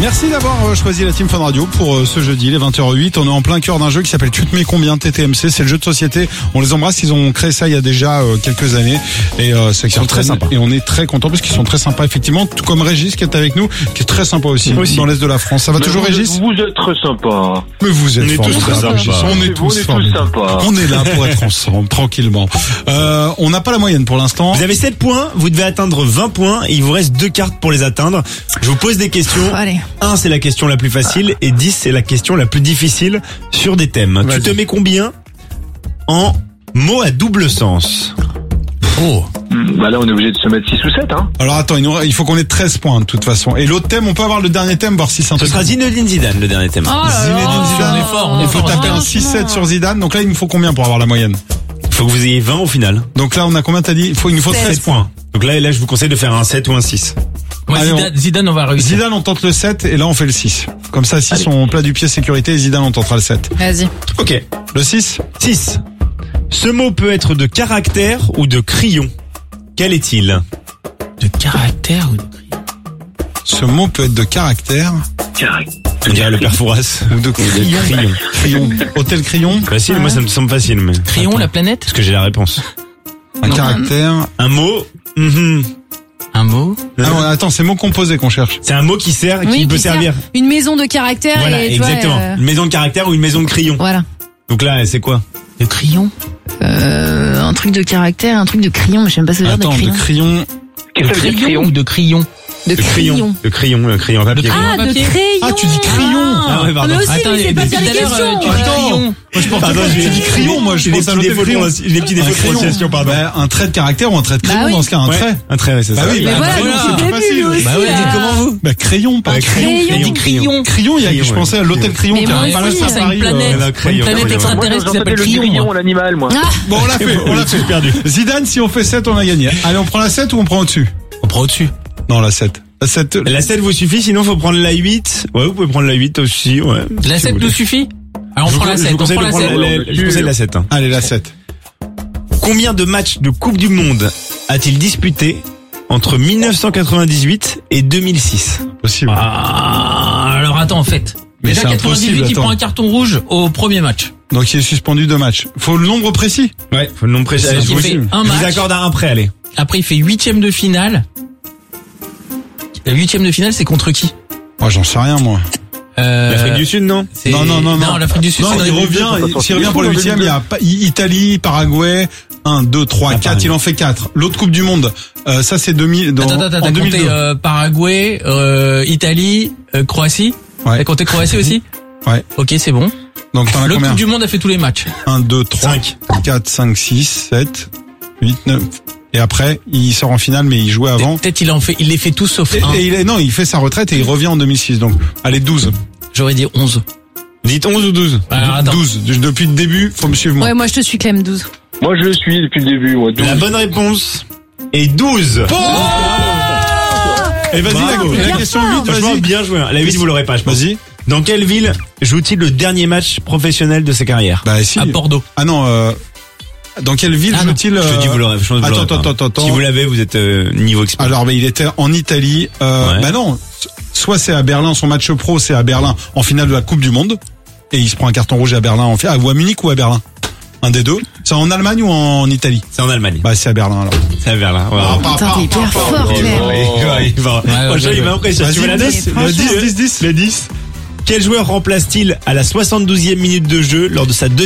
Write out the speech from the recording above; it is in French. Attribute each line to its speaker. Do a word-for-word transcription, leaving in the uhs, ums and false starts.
Speaker 1: Merci d'avoir choisi la Team Fun Radio pour ce jeudi, les vingt heures zéro huit. On est en plein cœur d'un jeu qui s'appelle Tu te mets combien T T M C. C'est le jeu de société. On les embrasse. Ils ont créé ça il y a déjà quelques années. Et euh, c'est
Speaker 2: ils sont très sympas.
Speaker 1: Et on est très contents parce qu'ils sont très sympas, effectivement. Tout comme Régis qui est avec nous, qui est très sympa aussi, aussi. dans l'est de la France. Ça va
Speaker 3: Mais
Speaker 1: toujours,
Speaker 3: vous
Speaker 1: Régis?
Speaker 3: êtes, vous êtes très sympa.
Speaker 1: Mais vous êtes
Speaker 2: on est tous très sympas.
Speaker 1: On est tous,
Speaker 3: on est tous sympas.
Speaker 1: On est là pour être ensemble, tranquillement. Euh, on n'a pas la moyenne pour l'instant.
Speaker 2: Vous avez sept points, vous devez atteindre vingt points et il vous reste deux cartes pour les atteindre. Je vous pose des questions.
Speaker 4: Allez.
Speaker 2: un, c'est la question la plus facile et dix, c'est la question la plus difficile sur des thèmes.
Speaker 1: Vas-y.
Speaker 2: Tu te mets combien en mots à double sens?
Speaker 1: Oh.
Speaker 3: Bah là, on est obligé de se mettre six ou sept, hein.
Speaker 1: Alors attends, il, nous, il faut qu'on ait treize points de toute façon. Et l'autre thème, on peut avoir le dernier thème, voir si c'est un
Speaker 2: Ce
Speaker 1: truc.
Speaker 2: sera Zinedine Zidane, le dernier thème.
Speaker 4: Oh là là.
Speaker 1: Zinedine Zidane.
Speaker 4: On est fort, on est
Speaker 1: Il faut
Speaker 4: fort.
Speaker 1: taper un six sept sur Zidane. Donc là, il nous faut combien pour avoir la moyenne?
Speaker 2: Il faut que vous ayez vingt au final.
Speaker 1: Donc là, on a combien t'as dit? Il faut, il nous faut
Speaker 4: sept.
Speaker 1: treize points.
Speaker 2: Donc là, là, je vous conseille de faire un sept ou un six.
Speaker 5: Moi,
Speaker 1: Allez,
Speaker 5: Zidane,
Speaker 1: on-
Speaker 5: Zidane, on va réussir.
Speaker 1: Zidane, on tente le sept et là, on fait le six. Comme ça, six, on plat du pied sécurité et Zidane, on tentera le sept.
Speaker 4: Vas-y.
Speaker 2: Ok.
Speaker 1: Le six?
Speaker 2: six. Ce mot peut être de caractère ou de crayon. Quel est-il?
Speaker 5: De caractère ou de crayon?
Speaker 1: Ce mot peut être de caractère
Speaker 2: On dirait le père Fouras.
Speaker 1: ou de crayon.
Speaker 2: Crayon.
Speaker 1: Crayon. Hôtel crayon.
Speaker 2: Facile, moi ça me semble facile, mais.
Speaker 5: Crayon, la planète?
Speaker 2: Parce que j'ai la réponse.
Speaker 1: Un caractère.
Speaker 2: Un mot. mhm.
Speaker 5: Un mot?
Speaker 1: Ah non, attends, c'est mot composé qu'on cherche.
Speaker 2: C'est un mot qui sert, qui
Speaker 4: Oui,
Speaker 2: peut
Speaker 4: qui sert
Speaker 2: servir.
Speaker 4: Une maison de caractère
Speaker 2: Voilà,
Speaker 4: et tu vois,
Speaker 2: exactement.
Speaker 4: euh,
Speaker 2: Une maison de caractère ou une maison de crayon.
Speaker 4: voilà.
Speaker 2: Donc là, c'est quoi?
Speaker 5: De crayon?
Speaker 4: Euh, un truc de caractère, un truc de crayon, mais je sais même pas ce genre de
Speaker 1: Attends, de
Speaker 4: crayon.
Speaker 1: crayon.
Speaker 3: Qu'est-ce que ça veut dire, crayon?
Speaker 5: ou de crayon?
Speaker 4: De
Speaker 2: Le crayon. Le crayon, le crayon papier.
Speaker 5: De
Speaker 4: Ah, de
Speaker 5: Papier.
Speaker 4: crayon.
Speaker 1: Ah, tu dis crayon.
Speaker 2: Ah ouais, pardon.
Speaker 4: Mais aussi, mais c'est pas
Speaker 5: depuis
Speaker 4: bien les
Speaker 5: tout à l'heure,
Speaker 4: questions.
Speaker 5: euh, tu dis
Speaker 1: Attends.
Speaker 5: crayon.
Speaker 1: Moi, je pense
Speaker 2: Pardon,
Speaker 1: que
Speaker 2: j'ai
Speaker 1: tu dis crayon, moi, je
Speaker 2: j'ai des
Speaker 1: pense à
Speaker 2: petits
Speaker 1: l'hôtel
Speaker 2: défauts de
Speaker 1: crayon.
Speaker 2: prononciation- j'ai des petits
Speaker 1: Un
Speaker 2: défauts de
Speaker 1: crayon.
Speaker 2: prononciation, pardon.
Speaker 1: Bah, un trait de caractère ou un trait de crayon,
Speaker 4: Bah oui.
Speaker 1: dans ce cas, un
Speaker 2: Ouais,
Speaker 1: trait.
Speaker 2: un trait, ouais, c'est
Speaker 1: Bah
Speaker 2: ça.
Speaker 1: oui,
Speaker 4: Mais
Speaker 1: bah,
Speaker 4: voilà,
Speaker 1: crayon,
Speaker 4: donc
Speaker 1: c'est
Speaker 4: c'est
Speaker 1: plus
Speaker 4: bien
Speaker 1: facile.
Speaker 4: vu, aussi.
Speaker 5: Bah ouais,
Speaker 4: là.
Speaker 5: dites comment vous?
Speaker 1: Bah, crayon, pas
Speaker 2: Ouais,
Speaker 1: crayon.
Speaker 4: Crayon.
Speaker 5: J'ai dit crayon.
Speaker 1: Crayon, il y a,
Speaker 2: Crayon,
Speaker 1: je
Speaker 2: ouais.
Speaker 1: pensais à l'hôtel crayon
Speaker 4: Mais
Speaker 1: qui a
Speaker 4: moi
Speaker 1: un
Speaker 4: aussi,
Speaker 1: palace
Speaker 4: c'est
Speaker 1: à
Speaker 4: une
Speaker 1: Paris.
Speaker 5: planète.
Speaker 1: euh,
Speaker 2: Là, crayon.
Speaker 5: Une planète
Speaker 2: Crayon.
Speaker 5: extraterrestre qui s'appelle
Speaker 3: le
Speaker 5: crayon,
Speaker 3: grillon,
Speaker 5: moi.
Speaker 3: l'animal, moi.
Speaker 4: Ah,
Speaker 1: Bon, on l'a fait, on l'a fait.
Speaker 2: perdu.
Speaker 1: Zidane, si on fait sept, on a gagné. Allez, on prend la sept ou on prend au-dessus?
Speaker 5: On prend au-dessus.
Speaker 1: Non, la sept. La sept.
Speaker 2: La sept vous suffit, sinon faut prendre la huit. Ouais, vous pouvez prendre la huit aussi, ouais.
Speaker 5: La
Speaker 2: Si
Speaker 5: sept
Speaker 2: vous
Speaker 5: nous
Speaker 2: voulez.
Speaker 5: suffit? Alors on
Speaker 2: Je
Speaker 5: prend
Speaker 2: vous-
Speaker 5: la
Speaker 2: je
Speaker 5: sept,
Speaker 2: vous
Speaker 5: on
Speaker 2: conseille
Speaker 5: prend
Speaker 2: de
Speaker 5: la
Speaker 2: prendre
Speaker 5: sept.
Speaker 2: la- la- Je vous conseille la sept. hein.
Speaker 1: Allez, la sept.
Speaker 2: Combien de matchs de Coupe du Monde a-t-il disputé entre mille neuf cent quatre-vingt-dix-huit et deux mille six?
Speaker 1: Possible.
Speaker 5: Ah, alors attends, en fait.
Speaker 1: Mais
Speaker 5: Déjà
Speaker 1: c'est
Speaker 5: quatre-vingt-dix-huit,
Speaker 1: impossible,
Speaker 5: il
Speaker 1: attends.
Speaker 5: prend un carton rouge au premier match.
Speaker 1: Donc, il est suspendu deux matchs. Faut le nombre précis.
Speaker 2: Ouais, faut le nom précis.
Speaker 1: C'est
Speaker 2: Allez, je
Speaker 5: Il
Speaker 2: vous,
Speaker 5: fait
Speaker 1: possible.
Speaker 5: un
Speaker 2: je vous
Speaker 5: match,
Speaker 2: accorde un prêt, allez.
Speaker 5: après il fait huitième de finale. Le huitième de finale, c'est contre qui?
Speaker 1: Moi, j'en sais rien, moi.
Speaker 5: Euh,
Speaker 2: L'Afrique du Sud, non?
Speaker 5: c'est-
Speaker 1: Non, non, non, non.
Speaker 5: l'Afrique du Sud,
Speaker 1: Non,
Speaker 5: c'est dans
Speaker 1: il
Speaker 5: les-
Speaker 1: revient,
Speaker 3: pas
Speaker 1: il-
Speaker 3: sorti
Speaker 1: s'il
Speaker 3: du
Speaker 1: revient pour le
Speaker 3: foot en
Speaker 1: huitième, il y a pa- I- Italie, Paraguay, un, deux, trois,
Speaker 2: Ah,
Speaker 1: quatre,
Speaker 2: Paraguay.
Speaker 1: il en fait quatre. L'autre Coupe du Monde, euh, ça c'est deux mille, dans,
Speaker 5: Attends, attends,
Speaker 1: en
Speaker 5: t'as
Speaker 1: deux mille deux.
Speaker 5: compté euh, Paraguay, euh, Italie, euh, Croatie.
Speaker 1: Ouais.
Speaker 5: T'as compté Croatie aussi?
Speaker 1: Ouais.
Speaker 5: Ok, c'est bon.
Speaker 1: Donc t'en as
Speaker 5: L'autre
Speaker 1: combien?
Speaker 5: Coupe du Monde a fait tous les matchs.
Speaker 1: un, deux, trois,
Speaker 2: Cinq.
Speaker 1: quatre, cinq, six, sept, huit, neuf. Et après, il sort en finale, mais il jouait avant.
Speaker 5: Peut-être il en fait, il les fait tous sauf
Speaker 1: Et,
Speaker 5: un.
Speaker 1: et il est, non, il fait sa retraite et il revient en deux mille six. Donc, allez, douze.
Speaker 5: J'aurais dit onze.
Speaker 2: Dites onze ou douze?
Speaker 5: Alors, attends.
Speaker 1: douze. Depuis le début, faut me suivre moi.
Speaker 4: ouais, moi je te suis Clem, douze.
Speaker 3: Moi, je le suis depuis le début, moi. douze.
Speaker 2: La bonne réponse est douze.
Speaker 1: Et vas-y,
Speaker 2: Bravo.
Speaker 1: la, la
Speaker 4: Bien
Speaker 1: question
Speaker 4: fort.
Speaker 1: huit,
Speaker 2: Franchement,
Speaker 1: vas-y.
Speaker 2: bien joué. La huit, vous l'aurez pas, je pense.
Speaker 1: Vas-y.
Speaker 2: Dans quelle ville joue-t-il le dernier match professionnel de sa carrière?
Speaker 1: Bah, si.
Speaker 5: À Bordeaux.
Speaker 1: Ah non, euh, dans quelle ville
Speaker 5: Ah non.
Speaker 1: joue-t-il?
Speaker 2: Je te dis, vous l'aurez. Je pense que vous
Speaker 1: Attends,
Speaker 2: l'aurez pas.
Speaker 1: attends, attends, attends.
Speaker 2: Si vous l'avez, vous êtes euh, niveau expert.
Speaker 1: Alors, bah, il était en Italie. Euh,
Speaker 2: Ouais.
Speaker 1: Bah non, soit c'est à Berlin, son match pro, c'est à Berlin en finale de la Coupe du Monde, et il se prend un carton rouge à Berlin, en fi- ah, ou à Munich ou à Berlin, un des deux. C'est en Allemagne ou en Italie?
Speaker 2: C'est en Allemagne.
Speaker 1: Bah c'est à Berlin alors.
Speaker 2: C'est vers là.
Speaker 1: Ah,
Speaker 4: Putain, t'es hyper fort,
Speaker 2: Il
Speaker 4: Clem.
Speaker 2: va, il va, il va.
Speaker 5: ouais,
Speaker 2: Franchement,
Speaker 5: ouais,
Speaker 2: il m'a
Speaker 5: ouais.
Speaker 2: impressionné. Tu veux la
Speaker 1: Vas-y,
Speaker 2: dix?
Speaker 1: dix,
Speaker 2: Le
Speaker 1: dix, dix, dix.
Speaker 2: Le dix. Quel joueur remplace-t-il à la soixante-douzième minute de jeu lors de sa deuxième